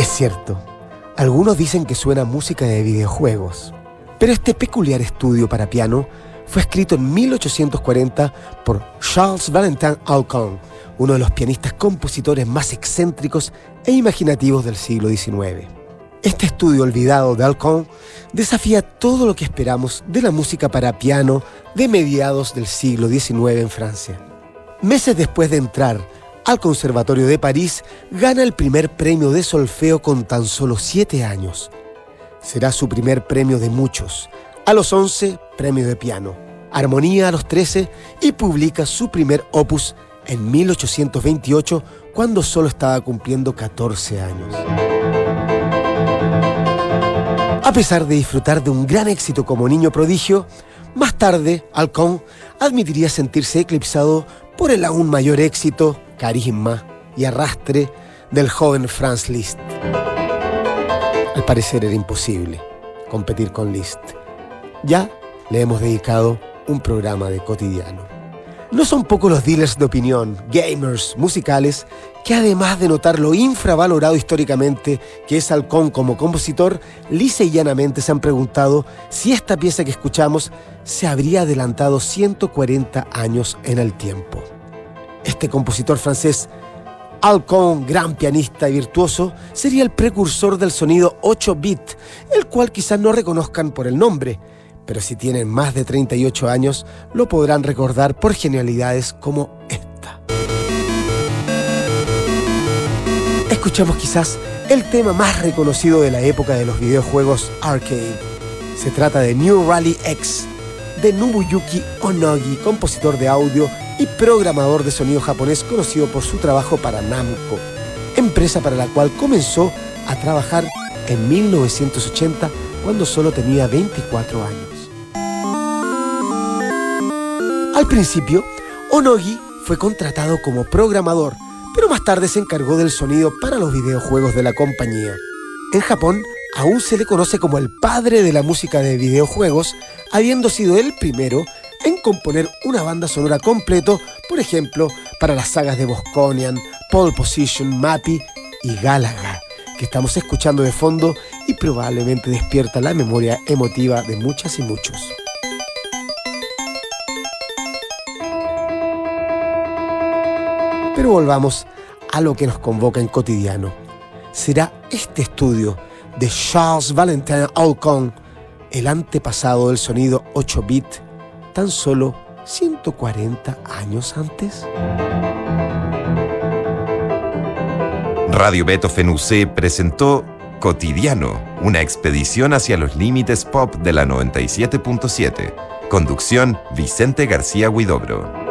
Es cierto, algunos dicen que suena música de videojuegos, pero este peculiar estudio para piano fue escrito en 1840 por Charles Valentin Alcon, uno de los pianistas compositores más excéntricos e imaginativos del siglo XIX. Este estudio olvidado de Alcon desafía todo lo que esperamos de la música para piano de mediados del siglo XIX en Francia. Meses después de entrar al Conservatorio de París, gana el primer premio de solfeo con tan solo 7 años. Será su primer premio de muchos. A los 11, premio de piano. Armonía a los 13 y publica su primer opus en 1828, cuando solo estaba cumpliendo 14 años. A pesar de disfrutar de un gran éxito como niño prodigio, más tarde Alcon admitiría sentirse eclipsado por el aún mayor éxito, carisma y arrastre del joven Franz Liszt. Al parecer era imposible competir con Liszt. Ya le hemos dedicado un programa de Cotidiano. No son pocos los dealers de opinión, gamers, musicales, que además de notar lo infravalorado históricamente que es Alcon como compositor, lisa y llanamente se han preguntado si esta pieza que escuchamos se habría adelantado 140 años en el tiempo. Este compositor francés, Alcon, gran pianista y virtuoso, sería el precursor del sonido 8-bit, el cual quizás no reconozcan por el nombre, pero si tienen más de 38 años, lo podrán recordar por genialidades como esta. Escuchamos quizás el tema más reconocido de la época de los videojuegos arcade. Se trata de New Rally X, de Nobuyuki Onogi, compositor de audio y programador de sonido japonés conocido por su trabajo para Namco, empresa para la cual comenzó a trabajar en 1980 cuando solo tenía 24 años. Al principio, Onogi fue contratado como programador, pero más tarde se encargó del sonido para los videojuegos de la compañía. En Japón, aún se le conoce como el padre de la música de videojuegos, habiendo sido el primero en componer una banda sonora completo, por ejemplo, para las sagas de Bosconian, Pole Position, Mappy y Galaga, que estamos escuchando de fondo y probablemente despierta la memoria emotiva de muchas y muchos. Pero volvamos a lo que nos convoca en Cotidiano. ¿Será este estudio de Charles Valentin Alcon el antepasado del sonido 8-bit tan solo 140 años antes? Radio Beethoven UC presentó Cotidiano, una expedición hacia los límites pop de la 97.7. Conducción, Vicente García Huidobro.